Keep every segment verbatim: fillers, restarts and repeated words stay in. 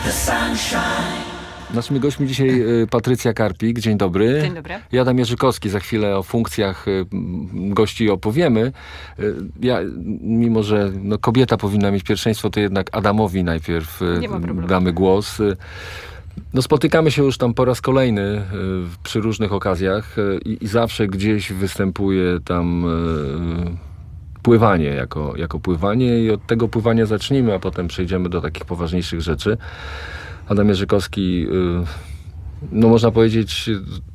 Naszymi gośćmi dzisiaj Patrycja Karpik. Dzień dobry. Dzień dobry. I Adam Jerzykowski. Za chwilę o funkcjach gości opowiemy. Ja, mimo że no, kobieta powinna mieć pierwszeństwo, to jednak Adamowi najpierw damy głos. No, spotykamy się już tam po raz kolejny y, przy różnych okazjach y, i zawsze gdzieś występuje tam y, pływanie jako, jako pływanie i od tego pływania zacznijmy, a potem przejdziemy do takich poważniejszych rzeczy. Adam Jerzykowski, y, no można powiedzieć,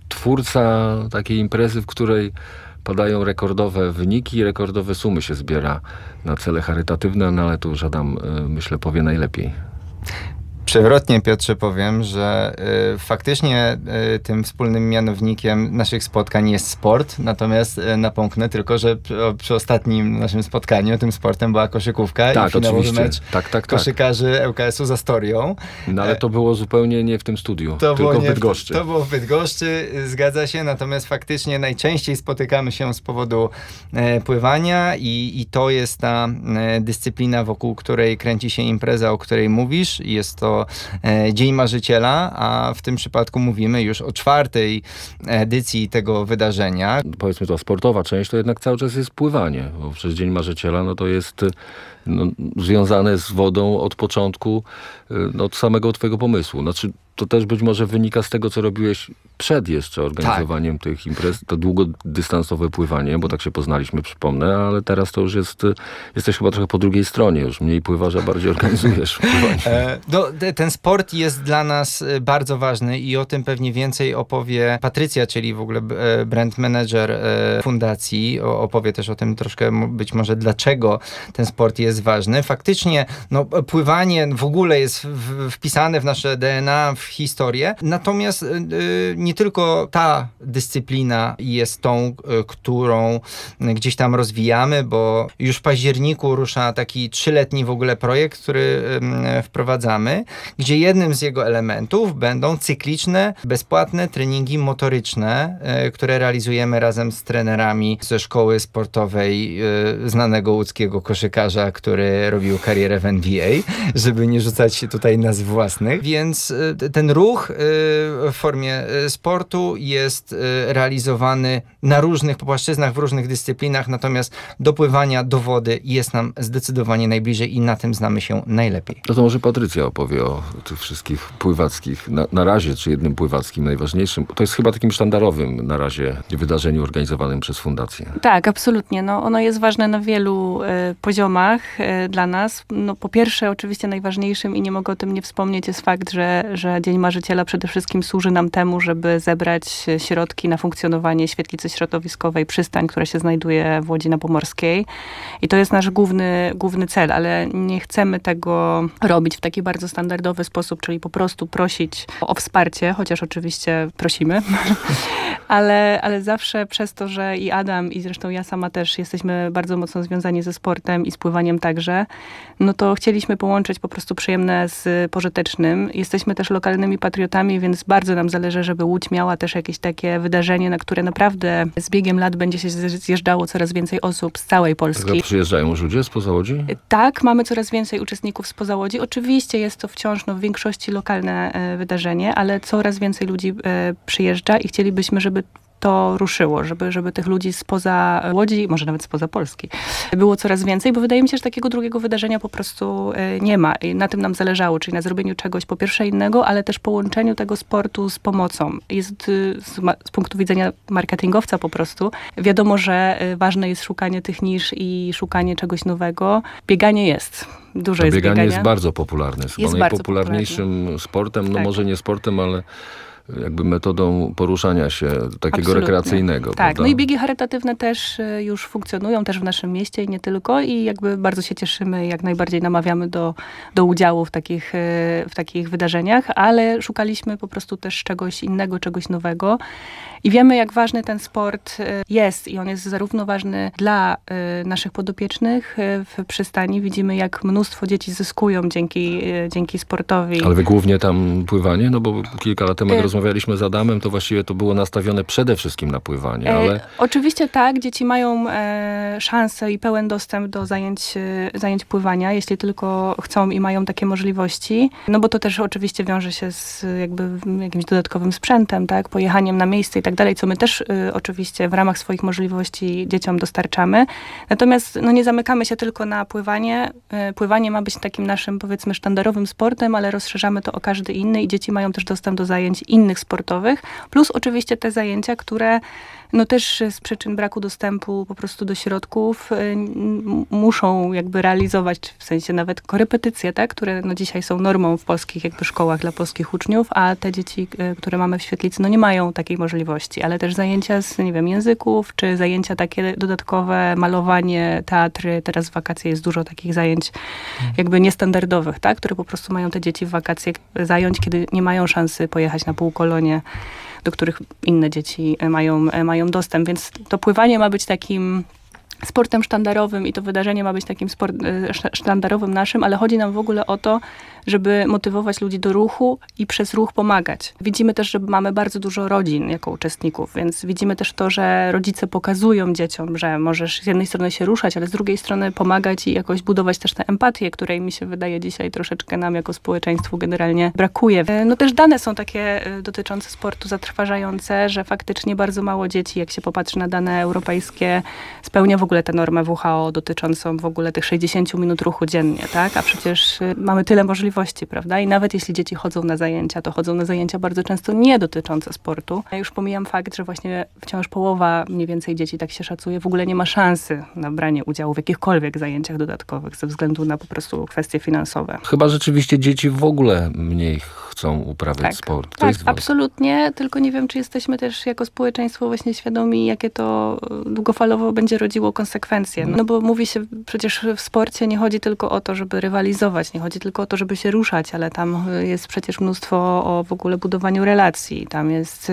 twórca takiej imprezy, w której padają rekordowe wyniki, rekordowe sumy się zbiera na cele charytatywne, no ale tu już Adam, y, myślę, powie najlepiej. Przewrotnie, Piotrze, powiem, że y, faktycznie y, tym wspólnym mianownikiem naszych spotkań jest sport, natomiast y, napomknę tylko, że przy, przy ostatnim naszym spotkaniu tym sportem była koszykówka tak, i finałowy oczywiście. mecz tak, tak, tak. koszykarzy L K S-u z Astorią. No ale to było zupełnie nie w tym studiu, to tylko w nie Bydgoszczy. W, to było w Bydgoszczy, zgadza się, natomiast faktycznie najczęściej spotykamy się z powodu e, pływania i, i to jest ta e, dyscyplina, wokół której kręci się impreza, o której mówisz. Jest to Dzień Marzyciela, a w tym przypadku mówimy już o czwartej edycji tego wydarzenia. Powiedzmy, to sportowa część to jednak cały czas jest pływanie, bo przez Dzień Marzyciela no to jest no, związane z wodą od początku, no, od samego twojego pomysłu. Znaczy, to też być może wynika z tego, co robiłeś przed jeszcze organizowaniem tak. tych imprez, to długodystansowe pływanie, bo tak się poznaliśmy, przypomnę, ale teraz to już jest, jesteś chyba trochę po drugiej stronie, już mniej pływasz, a bardziej organizujesz pływanie. E, no, ten sport jest dla nas bardzo ważny i o tym pewnie więcej opowie Patrycja, czyli w ogóle brand manager fundacji, opowie też o tym troszkę być może dlaczego ten sport jest ważny. Faktycznie no, pływanie w ogóle jest w, wpisane w nasze D N A, w historię. Natomiast y, nie tylko ta dyscyplina jest tą, y, którą gdzieś tam rozwijamy, bo już w październiku rusza taki trzyletni w ogóle projekt, który y, wprowadzamy, gdzie jednym z jego elementów będą cykliczne, bezpłatne treningi motoryczne, y, które realizujemy razem z trenerami ze szkoły sportowej y, znanego łódzkiego koszykarza, który robił karierę w N B A, żeby nie rzucać się tutaj nazw własnych. Więc y, ten ruch y, w formie y, sportu jest y, realizowany na różnych płaszczyznach, w różnych dyscyplinach, natomiast do pływania, do wody jest nam zdecydowanie najbliżej i na tym znamy się najlepiej. No to może Patrycja opowie o tych wszystkich pływackich, na, na razie, czy jednym pływackim, najważniejszym. To jest chyba takim sztandarowym na razie wydarzeniu organizowanym przez fundację. Tak, absolutnie. No, ono jest ważne na wielu y, poziomach y, dla nas. No, po pierwsze, oczywiście najważniejszym i nie mogę o tym nie wspomnieć, jest fakt, że, że Dzień Marzyciela przede wszystkim służy nam temu, żeby zebrać środki na funkcjonowanie świetlicy środowiskowej Przystań, która się znajduje w Łodzi na Pomorskiej. I to jest nasz główny, główny cel, ale nie chcemy tego robić w taki bardzo standardowy sposób, czyli po prostu prosić o wsparcie, chociaż oczywiście prosimy, ale, ale zawsze przez to, że i Adam, i zresztą ja sama też jesteśmy bardzo mocno związani ze sportem i z pływaniem także, no to chcieliśmy połączyć po prostu przyjemne z pożytecznym. Jesteśmy też lokalnymi patriotami, więc bardzo nam zależy, żeby Łódź miała też jakieś takie wydarzenie, na które naprawdę z biegiem lat będzie się zjeżdżało coraz więcej osób z całej Polski. Tak, przyjeżdżają już ludzie spoza Łodzi? Tak, mamy coraz więcej uczestników spoza Łodzi. Oczywiście jest to wciąż no, w większości lokalne e, wydarzenie, ale coraz więcej ludzi e, przyjeżdża i chcielibyśmy, żeby to ruszyło, żeby, żeby tych ludzi spoza Łodzi, może nawet spoza Polski, było coraz więcej, bo wydaje mi się, że takiego drugiego wydarzenia po prostu nie ma. I na tym nam zależało, czyli na zrobieniu czegoś po pierwsze innego, ale też połączeniu tego sportu z pomocą. Jest z, z punktu widzenia marketingowca po prostu. Wiadomo, że ważne jest szukanie tych nisz i szukanie czegoś nowego. Bieganie jest. Dużo to jest bieganie biegania. jest bardzo popularne. Jest chyba najpopularniejszym sportem, no tak. może nie sportem, ale jakby metodą poruszania się takiego Absolutnie. rekreacyjnego. Tak, prawda? no i biegi charytatywne też już funkcjonują, też w naszym mieście i nie tylko i jakby bardzo się cieszymy i jak najbardziej namawiamy do, do udziału w takich, w takich wydarzeniach, ale szukaliśmy po prostu też czegoś innego, czegoś nowego i wiemy, jak ważny ten sport jest i on jest zarówno ważny dla naszych podopiecznych w przystani. Widzimy, jak mnóstwo dzieci zyskują dzięki, dzięki sportowi. Ale wy głównie tam pływanie? No bo kilka lat temu, jak rozmawialiśmy, rozmawialiśmy z Adamem, to właściwie to było nastawione przede wszystkim na pływanie, ale... E, oczywiście tak, dzieci mają e, szansę i pełen dostęp do zajęć, e, zajęć pływania, jeśli tylko chcą i mają takie możliwości, no bo to też oczywiście wiąże się z jakby jakimś dodatkowym sprzętem, tak, pojechaniem na miejsce i tak dalej, co my też e, oczywiście w ramach swoich możliwości dzieciom dostarczamy. Natomiast no, nie zamykamy się tylko na pływanie. E, pływanie ma być takim naszym, powiedzmy, sztandarowym sportem, ale rozszerzamy to o każdy inny i dzieci mają też dostęp do zajęć innych sportowych, plus oczywiście te zajęcia, które no też z przyczyn braku dostępu po prostu do środków y, muszą jakby realizować, w sensie nawet korepetycje, tak, które no dzisiaj są normą w polskich jakby szkołach dla polskich uczniów, a te dzieci, y, które mamy w Świetlicy, no nie mają takiej możliwości, ale też zajęcia z, nie wiem, języków, czy zajęcia takie dodatkowe, malowanie, teatry, teraz w wakacje jest dużo takich zajęć jakby niestandardowych, tak, które po prostu mają te dzieci w wakacje zająć, kiedy nie mają szansy pojechać na półkolonie, do których inne dzieci mają, mają dostęp. Więc to pływanie ma być takim sportem sztandarowym i to wydarzenie ma być takim sport, sztandarowym naszym, ale chodzi nam w ogóle o to, żeby motywować ludzi do ruchu i przez ruch pomagać. Widzimy też, że mamy bardzo dużo rodzin jako uczestników, więc widzimy też to, że rodzice pokazują dzieciom, że możesz z jednej strony się ruszać, ale z drugiej strony pomagać i jakoś budować też tę empatię, której mi się wydaje dzisiaj troszeczkę nam jako społeczeństwu generalnie brakuje. No też dane są takie dotyczące sportu zatrważające, że faktycznie bardzo mało dzieci, jak się popatrzy na dane europejskie, spełnia w ogóle tę normę W H O dotyczącą w ogóle tych sześćdziesiąt minut ruchu dziennie, tak? A przecież mamy tyle możliwości, prawda? I nawet jeśli dzieci chodzą na zajęcia, to chodzą na zajęcia bardzo często nie dotyczące sportu. Ja już pomijam fakt, że właśnie wciąż połowa mniej więcej dzieci, tak się szacuje, w ogóle nie ma szansy na branie udziału w jakichkolwiek zajęciach dodatkowych ze względu na po prostu kwestie finansowe. Chyba rzeczywiście dzieci w ogóle mniej chcą uprawiać tak, sport. To tak, jest absolutnie, tylko nie wiem, czy jesteśmy też jako społeczeństwo właśnie świadomi, jakie to długofalowo będzie rodziło konsekwencje. No bo mówi się przecież w sporcie nie chodzi tylko o to, żeby rywalizować, nie chodzi tylko o to, żeby się ruszać, ale tam jest przecież mnóstwo o w ogóle budowaniu relacji, tam jest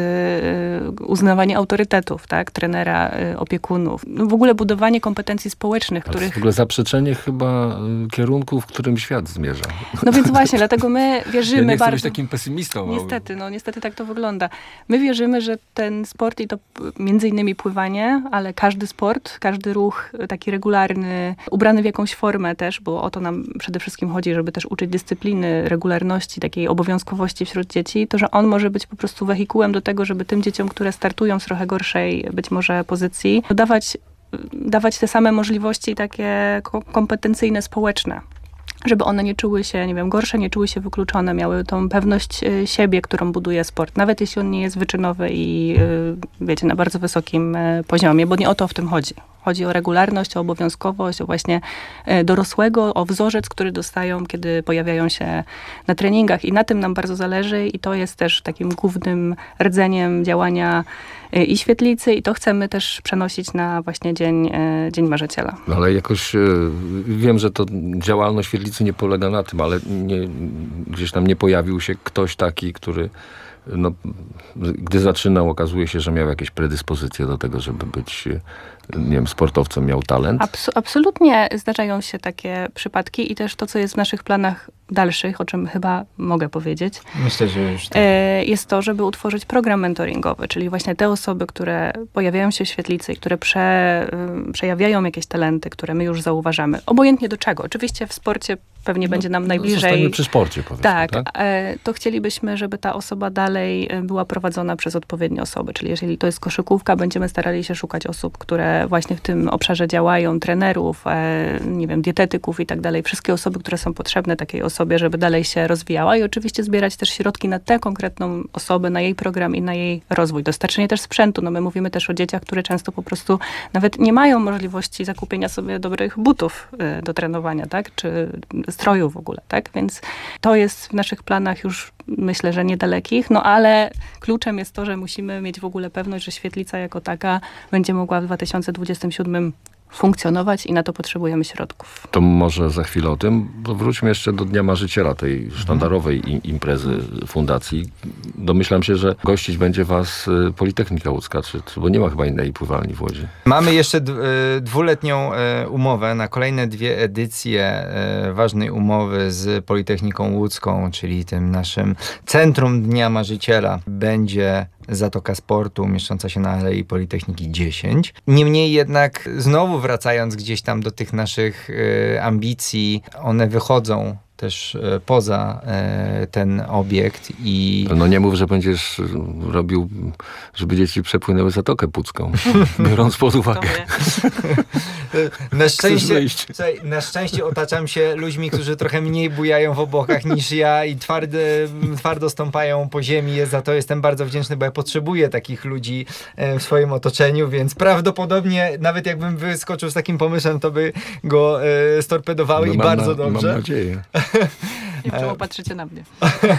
uznawanie autorytetów, tak, trenera, opiekunów. No w ogóle budowanie kompetencji społecznych, to których... jest w ogóle zaprzeczenie chyba kierunku, w którym świat zmierza. No więc właśnie, dlatego my wierzymy ja nie chcę bardzo... być takim pesymistą. Niestety, no niestety tak to wygląda. My wierzymy, że ten sport i to między innymi pływanie, ale każdy sport, każdy ruch taki regularny, ubrany w jakąś formę też, bo o to nam przede wszystkim chodzi, żeby też uczyć dyscypliny, regularności, takiej obowiązkowości wśród dzieci, to, że on może być po prostu wehikułem do tego, żeby tym dzieciom, które startują z trochę gorszej być może pozycji, dawać, dawać te same możliwości takie kompetencyjne, społeczne. Żeby one nie czuły się, nie wiem, gorsze, nie czuły się wykluczone, miały tą pewność siebie, którą buduje sport. Nawet jeśli on nie jest wyczynowy i, wiecie, na bardzo wysokim poziomie, bo nie o to w tym chodzi. Chodzi o regularność, o obowiązkowość, o właśnie dorosłego, o wzorzec, który dostają, kiedy pojawiają się na treningach. I na tym nam bardzo zależy i to jest też takim głównym rdzeniem działania i Świetlicy i to chcemy też przenosić na właśnie Dzień, Dzień Marzyciela. No ale jakoś wiem, że to działalność Świetlicy nie polega na tym, ale nie, gdzieś tam nie pojawił się ktoś taki, który no, gdy zaczynał, okazuje się, że miał jakieś predyspozycje do tego, żeby być, nie wiem, sportowcem, miał talent. Abs- absolutnie zdarzają się takie przypadki i też to, co jest w naszych planach dalszych, o czym chyba mogę powiedzieć, myślę, że już tak. jest to, żeby utworzyć program mentoringowy, czyli właśnie te osoby, które pojawiają się w Świetlicy i które prze, przejawiają jakieś talenty, które my już zauważamy. Obojętnie do czego. Oczywiście w sporcie pewnie no, będzie nam najbliżej. Zostańmy przy sporcie, powiedzmy. Tak, tak, to chcielibyśmy, żeby ta osoba dalej była prowadzona przez odpowiednie osoby, czyli jeżeli to jest koszykówka, będziemy starali się szukać osób, które właśnie w tym obszarze działają, trenerów, nie wiem, dietetyków i tak dalej. Wszystkie osoby, które są potrzebne takiej osobie, żeby dalej się rozwijała i oczywiście zbierać też środki na tę konkretną osobę, na jej program i na jej rozwój. Dostarczenie też sprzętu. No my mówimy też o dzieciach, które często po prostu nawet nie mają możliwości zakupienia sobie dobrych butów do trenowania, tak? Czy stroju w ogóle, tak? Więc to jest w naszych planach już myślę, że niedalekich, no ale kluczem jest to, że musimy mieć w ogóle pewność, że Świetlica jako taka będzie mogła w dwa tysiące dwudziestym siódmym funkcjonować i na to potrzebujemy środków. To może za chwilę o tym, bo wróćmy jeszcze do Dnia Marzyciela, tej sztandarowej im, imprezy fundacji. Domyślam się, że gościć będzie was Politechnika Łódzka, czy, bo nie ma chyba innej pływalni w Łodzi. Mamy jeszcze dwuletnią umowę na kolejne dwie edycje ważnej umowy z Politechniką Łódzką, czyli tym naszym Centrum Dnia Marzyciela. Będzie Zatoka Sportu, mieszcząca się na Alei Politechniki dziesięć. Niemniej jednak, znowu wracając gdzieś tam do tych naszych y, ambicji, one wychodzą też y, poza y, ten obiekt i... No nie mów, że będziesz robił, żeby dzieci przepłynęły Zatokę Pucką, biorąc pod uwagę. Na szczęście, słuchaj, na szczęście otaczam się ludźmi, którzy trochę mniej bujają w obłokach niż ja i twarde, twardo stąpają po ziemi. Za to jestem bardzo wdzięczny, bo ja potrzebuję takich ludzi w swoim otoczeniu, więc prawdopodobnie nawet jakbym wyskoczył z takim pomysłem, to by go e, storpedowały no, i bardzo na, dobrze. Mam nadzieję. I czemu patrzycie na mnie?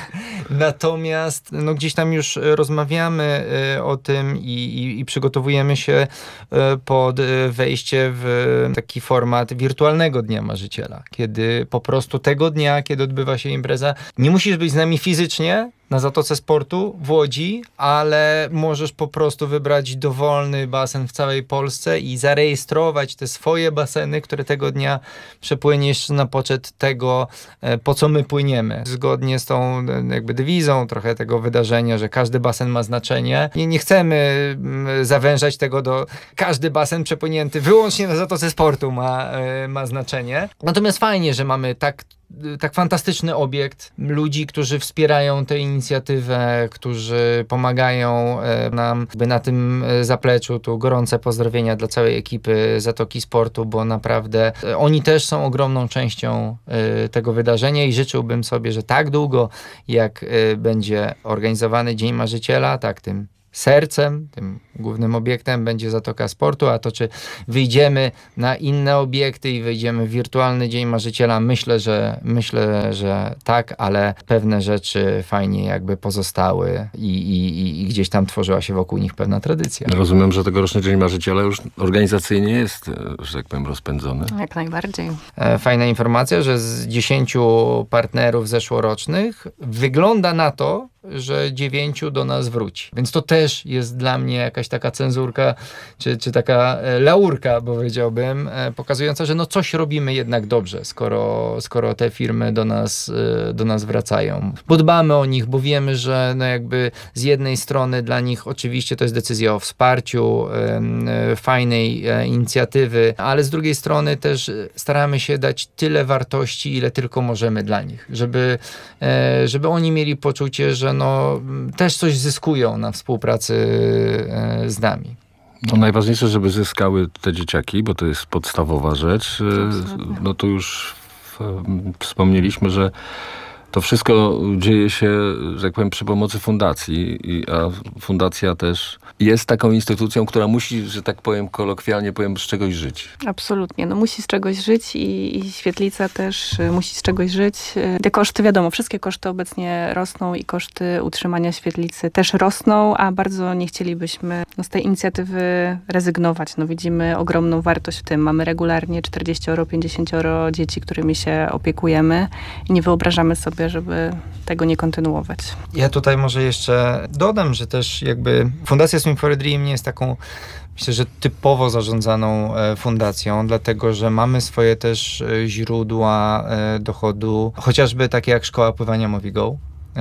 Natomiast no, gdzieś tam już rozmawiamy y, o tym i, i, i przygotowujemy się y, pod y, wejście w taki format wirtualnego Dnia Marzyciela, kiedy po prostu tego dnia, kiedy odbywa się impreza, nie musisz być z nami fizycznie na Zatoce Sportu w Łodzi, ale możesz po prostu wybrać dowolny basen w całej Polsce i zarejestrować te swoje baseny, które tego dnia przepłyniesz na poczet tego, po co my płyniemy. Zgodnie z tą jakby dewizą trochę tego wydarzenia, że każdy basen ma znaczenie. Nie, nie chcemy zawężać tego do każdy basen przepłynięty wyłącznie na Zatoce Sportu ma, ma znaczenie. Natomiast fajnie, że mamy tak tak fantastyczny obiekt, ludzi, którzy wspierają tę inicjatywę, którzy pomagają nam by na tym zapleczu. Tu gorące pozdrowienia dla całej ekipy Zatoki Sportu, bo naprawdę oni też są ogromną częścią tego wydarzenia i życzyłbym sobie, że tak długo jak będzie organizowany Dzień Marzyciela, tak tym sercem, tym głównym obiektem będzie Zatoka Sportu, a to czy wyjdziemy na inne obiekty i wyjdziemy w wirtualny Dzień Marzyciela, myślę, że myślę, że tak, ale pewne rzeczy fajnie jakby pozostały i, i, i gdzieś tam tworzyła się wokół nich pewna tradycja. Rozumiem, że tegoroczny Dzień Marzyciela już organizacyjnie jest, że tak powiem, rozpędzony. Jak najbardziej. Fajna informacja, że z dziesięciu partnerów zeszłorocznych wygląda na to, że dziewięciu do nas wróci. Więc to też jest dla mnie jakaś taka cenzurka, czy, czy taka laurka, powiedziałbym, pokazująca, że no coś robimy jednak dobrze, skoro, skoro te firmy do nas, do nas wracają. Bo dbamy o nich, bo wiemy, że no jakby z jednej strony dla nich oczywiście to jest decyzja o wsparciu e, fajnej e, inicjatywy, ale z drugiej strony też staramy się dać tyle wartości, ile tylko możemy dla nich, żeby, e, żeby oni mieli poczucie, że no, też coś zyskują na współpracy e, z nami. No, najważniejsze, żeby zyskały te dzieciaki, bo to jest podstawowa rzecz. Absolutnie. No tu już wspomnieliśmy, że to wszystko dzieje się, że tak powiem, przy pomocy fundacji, a fundacja też jest taką instytucją, która musi, że tak powiem, kolokwialnie powiem, z czegoś żyć. Absolutnie. No musi z czegoś żyć i, i Świetlica też musi z czegoś żyć. Te koszty, wiadomo, wszystkie koszty obecnie rosną i koszty utrzymania Świetlicy też rosną, a bardzo nie chcielibyśmy no, z tej inicjatywy rezygnować. No widzimy ogromną wartość w tym. Mamy regularnie czterdzieści pięćdziesiąt dzieci, którymi się opiekujemy i nie wyobrażamy sobie, żeby tego nie kontynuować. Ja tutaj może jeszcze dodam, że też jakby Fundacja Swim for a Dream nie jest taką, myślę, że typowo zarządzaną fundacją, dlatego, że mamy swoje też źródła dochodu, chociażby takie jak Szkoła Pływania Movigo,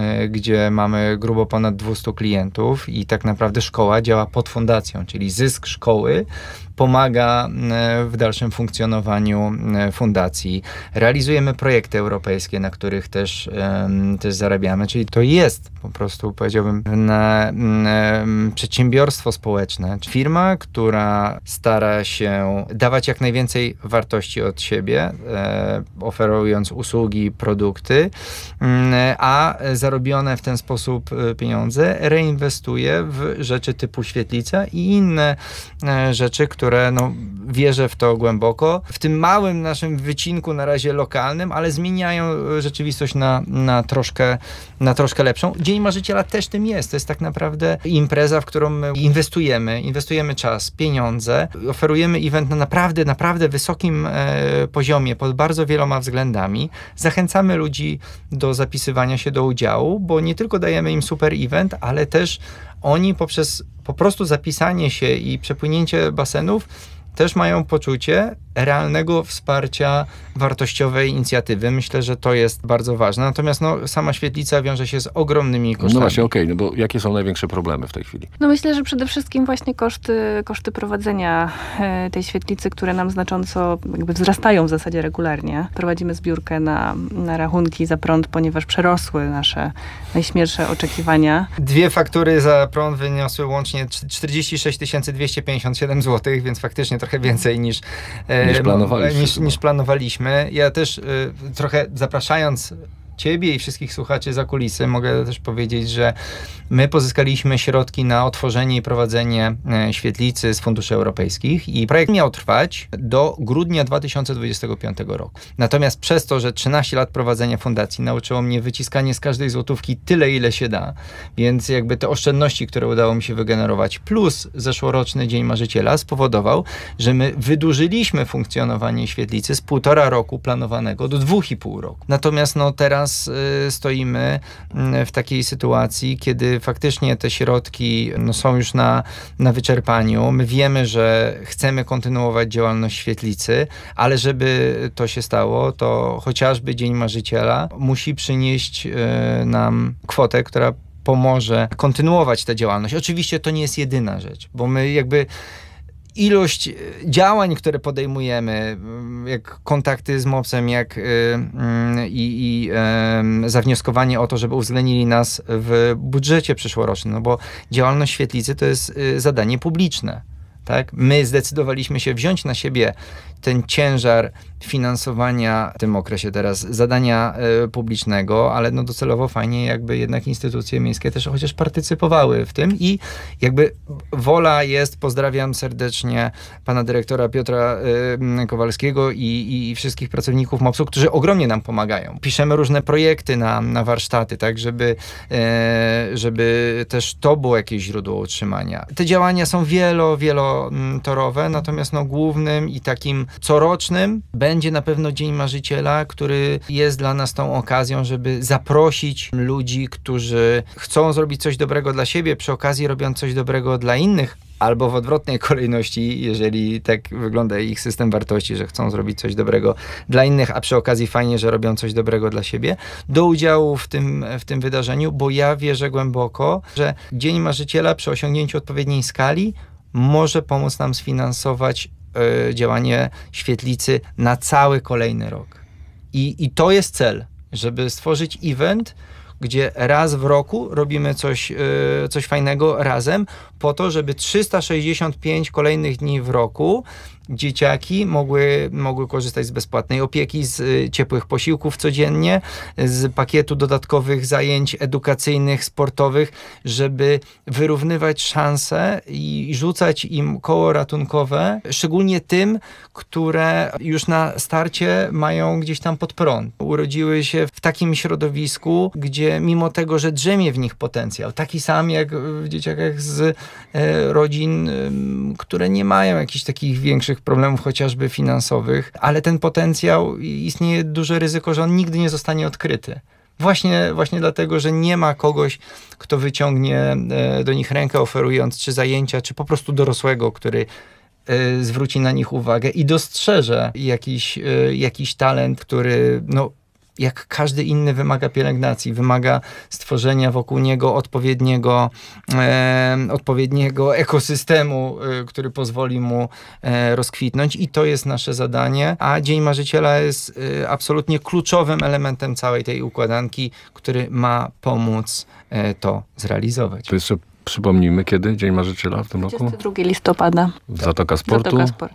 gdzie mamy grubo ponad dwieście klientów i tak naprawdę szkoła działa pod fundacją, czyli zysk szkoły pomaga w dalszym funkcjonowaniu fundacji. Realizujemy projekty europejskie, na których też, też zarabiamy, czyli to jest po prostu, powiedziałbym, na, na przedsiębiorstwo społeczne. Firma, która stara się dawać jak najwięcej wartości od siebie, oferując usługi, produkty, a zarobione w ten sposób pieniądze reinwestuje w rzeczy typu świetlica i inne rzeczy, które no, wierzę w to głęboko. W tym małym naszym wycinku na razie lokalnym, ale zmieniają rzeczywistość na, na, troszkę, na troszkę lepszą. Dzień Marzyciela też tym jest. To jest tak naprawdę impreza, w którą my inwestujemy. Inwestujemy czas, pieniądze. Oferujemy event na naprawdę, naprawdę wysokim e, poziomie, pod bardzo wieloma względami. Zachęcamy ludzi do zapisywania się do udziału, bo nie tylko dajemy im super event, ale też oni poprzez po prostu zapisanie się i przepłynięcie basenów też mają poczucie realnego wsparcia wartościowej inicjatywy. Myślę, że to jest bardzo ważne. Natomiast no, sama świetlica wiąże się z ogromnymi kosztami. No właśnie, okej, okay, no bo jakie są największe problemy w tej chwili? No myślę, że przede wszystkim właśnie koszty, koszty prowadzenia e, tej świetlicy, które nam znacząco jakby wzrastają w zasadzie regularnie. Prowadzimy zbiórkę na, na rachunki za prąd, ponieważ przerosły nasze najśmielsze oczekiwania. Dwie faktury za prąd wyniosły łącznie czterdzieści sześć tysięcy dwieście pięćdziesiąt siedem złotych, więc faktycznie trochę więcej niż, e, niż, planowaliśmy, niż, niż planowaliśmy. Ja też e, trochę zapraszając Ciebie i wszystkich słuchaczy za kulisy, mogę też powiedzieć, że my pozyskaliśmy środki na otworzenie i prowadzenie świetlicy z funduszy europejskich i projekt miał trwać do grudnia dwa tysiące dwudziestego piątego roku. Natomiast przez to, że trzynaście lat prowadzenia fundacji nauczyło mnie wyciskanie z każdej złotówki tyle, ile się da, więc jakby te oszczędności, które udało mi się wygenerować, plus zeszłoroczny Dzień Marzyciela spowodował, że my wydłużyliśmy funkcjonowanie świetlicy z półtora roku planowanego do dwóch i pół roku. Natomiast no teraz stoimy w takiej sytuacji, kiedy faktycznie te środki no, są już na, na wyczerpaniu. My wiemy, że chcemy kontynuować działalność świetlicy, ale żeby to się stało, to chociażby Dzień Marzyciela musi przynieść y, nam kwotę, która pomoże kontynuować tę działalność. Oczywiście to nie jest jedyna rzecz, bo my jakby ilość działań, które podejmujemy, jak kontakty z mopsem, jak y, y, i y, zawnioskowanie o to, żeby uwzględnili nas w budżecie przyszłorocznym, no bo działalność świetlicy to jest y, zadanie publiczne. Tak? My zdecydowaliśmy się wziąć na siebie ten ciężar finansowania w tym okresie teraz zadania y, publicznego, ale no docelowo fajnie jakby jednak instytucje miejskie też chociaż partycypowały w tym i jakby wola jest, pozdrawiam serdecznie pana dyrektora Piotra y, Kowalskiego i, i wszystkich pracowników mopsu, którzy ogromnie nam pomagają. Piszemy różne projekty na, na warsztaty, tak, żeby, y, żeby też to było jakieś źródło utrzymania. Te działania są wielo, wielotorowe, natomiast no głównym i takim corocznym będzie na pewno Dzień Marzyciela, który jest dla nas tą okazją, żeby zaprosić ludzi, którzy chcą zrobić coś dobrego dla siebie, przy okazji robiąc coś dobrego dla innych, albo w odwrotnej kolejności, jeżeli tak wygląda ich system wartości, że chcą zrobić coś dobrego dla innych, a przy okazji fajnie, że robią coś dobrego dla siebie, do udziału w tym, w tym wydarzeniu, bo ja wierzę głęboko, że Dzień Marzyciela przy osiągnięciu odpowiedniej skali może pomóc nam sfinansować y, działanie świetlicy na cały kolejny rok. I, i to jest cel, żeby stworzyć event, gdzie raz w roku robimy coś, y, coś fajnego razem, po to, żeby trzysta sześćdziesiąt pięć kolejnych dni w roku dzieciaki mogły, mogły korzystać z bezpłatnej opieki, z y, ciepłych posiłków codziennie, z pakietu dodatkowych zajęć edukacyjnych, sportowych, żeby wyrównywać szanse i rzucać im koło ratunkowe, szczególnie tym, które już na starcie mają gdzieś tam pod prąd. Urodziły się w takim środowisku, gdzie mimo tego, że drzemie w nich potencjał, taki sam jak w dzieciakach z e, rodzin, e, które nie mają jakichś takich większych problemów, chociażby finansowych, ale ten potencjał, istnieje duże ryzyko, że on nigdy nie zostanie odkryty. Właśnie, właśnie dlatego, że nie ma kogoś, kto wyciągnie do nich rękę, oferując czy zajęcia, czy po prostu dorosłego, który zwróci na nich uwagę i dostrzeże jakiś, jakiś talent, który no, jak każdy inny wymaga pielęgnacji, wymaga stworzenia wokół niego odpowiedniego, e, odpowiedniego ekosystemu, e, który pozwoli mu e, rozkwitnąć i to jest nasze zadanie, a Dzień Marzyciela jest e, absolutnie kluczowym elementem całej tej układanki, który ma pomóc e, to zrealizować. To jeszcze przypomnijmy, kiedy Dzień Marzyciela w tym roku? dwudziestego drugiego listopada. Zatoka Sportu. Zatoka Sportu.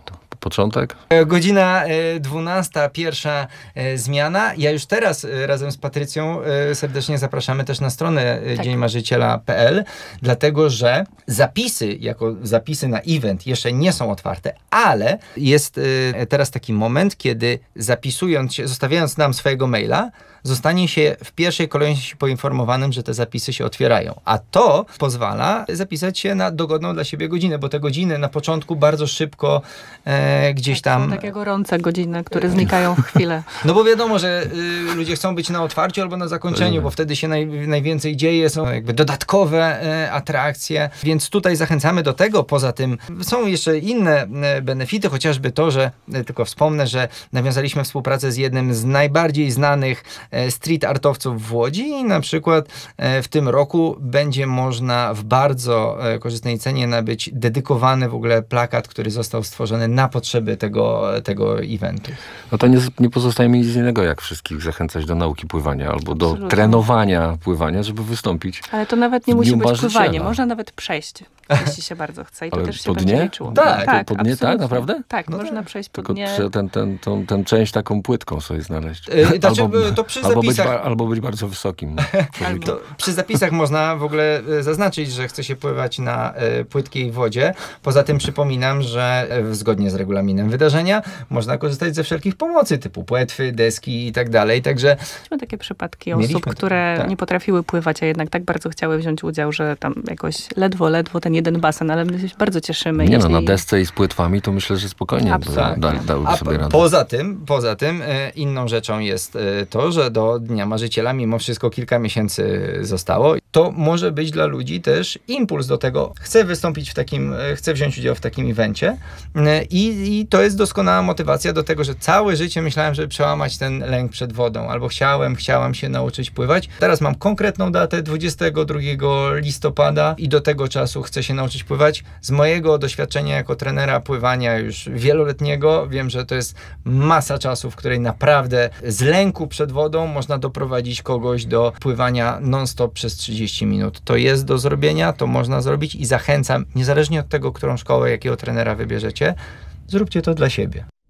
początek? Godzina dwunasta, pierwsza zmiana. Ja już teraz razem z Patrycją serdecznie zapraszamy też na stronę Tak. dzień marzyciela kropka p l, dlatego że zapisy, jako zapisy na event jeszcze nie są otwarte, ale jest teraz taki moment, kiedy zapisując się, zostawiając nam swojego maila, zostanie się w pierwszej kolejności poinformowanym, że te zapisy się otwierają. A to pozwala zapisać się na dogodną dla siebie godzinę, bo te godziny na początku bardzo szybko e, gdzieś Tak, tam... są takie gorące godziny, które znikają w chwilę. No bo wiadomo, że y, ludzie chcą być na otwarciu albo na zakończeniu, bo wtedy się naj, najwięcej dzieje, są jakby dodatkowe y, atrakcje, więc tutaj zachęcamy do tego. Poza tym są jeszcze inne y, benefity, chociażby to, że y, tylko wspomnę, że nawiązaliśmy współpracę z jednym z najbardziej znanych y, street artowców w Łodzi i na przykład y, w tym roku będzie można w bardzo y, korzystnej cenie nabyć dedykowany w ogóle plakat, który został stworzony na potrzeby tego, tego eventu. No to nie, nie pozostaje mi nic innego, jak wszystkich zachęcać do nauki pływania albo do Absolutnie. trenowania pływania, żeby wystąpić. Ale to nawet nie w musi Dniu być Marzyciela. pływanie, można nawet przejść, jeśli się bardzo chce i to Ale też się po będzie dnie? liczyło. Tak, tak, po dnie, tak? absolutnie. Naprawdę? Tak, No można tak. przejść po Tylko dnie. trzeba ten, ten, tą, ten część taką płytką sobie znaleźć. Yy, znaczy, to przy albo, być, zapisach- ba- albo być bardzo wysokim. człowiekiem. To przy zapisach można w ogóle e, zaznaczyć, że chce się pływać na e, płytkiej wodzie. Poza tym przypominam, że e, zgodnie z regulaminem wydarzenia można korzystać ze wszelkich pomocy typu płetwy, deski i tak dalej. Także Mieliśmy takie przypadki Mieliśmy osób, to, które tak. nie potrafiły pływać, a jednak tak bardzo chciały wziąć udział, że tam jakoś ledwo, ledwo ten jeden basen, ale my się bardzo cieszymy. Nie no, jeśli... na desce i z płytwami to myślę, że spokojnie Absolutnie. da, dałyby a sobie po- radę. poza tym, poza tym e, inną rzeczą jest e, to, że do Dnia Marzyciela mimo wszystko kilka miesięcy zostało. To może być dla ludzi też impuls do tego, chcę wystąpić w takim, e, chcę wziąć udział w takim evencie e, i, i to jest doskonała motywacja do tego, że całe życie myślałem, żeby przełamać ten lęk przed wodą, albo chciałem, chciałam się nauczyć pływać. Teraz mam konkretną datę, dwudziestego drugiego listopada i do tego czasu chcę się nauczyć pływać. Z mojego doświadczenia jako trenera pływania już wieloletniego wiem, że to jest masa czasu, w której naprawdę z lęku przed wodą można doprowadzić kogoś do pływania non-stop przez trzydzieści minut. To jest do zrobienia, to można zrobić i zachęcam, niezależnie od tego, którą szkołę, jakiego trenera wybierzecie, zróbcie to dla siebie.